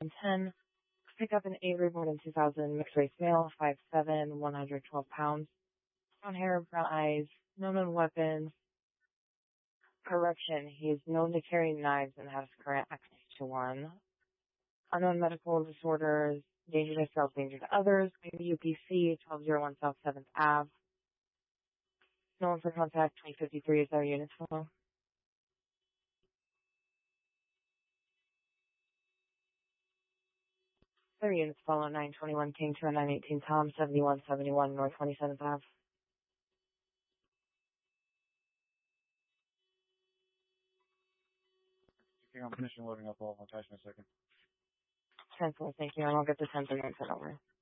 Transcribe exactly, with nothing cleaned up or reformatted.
ten. Pick up an Avery born in two thousand, mixed race male, five seven, one hundred twelve pounds. Brown hair, brown eyes, no known weapons. Correction, he is known to carry knives and has current access to one. Unknown medical disorders, danger to himself, danger to others. U P C, twelve oh one South seventh Avenue. No one for contact, twenty fifty-three is our unit follow. Their units follow nine twenty-one King to nine eighteen Tom, seventy-one seventy-one North twenty-seventh Avenue. Okay, I'm finishing loading up all. I'll touch in a second. ten four, thank you, and I'll get the ten thirty-nine sent over.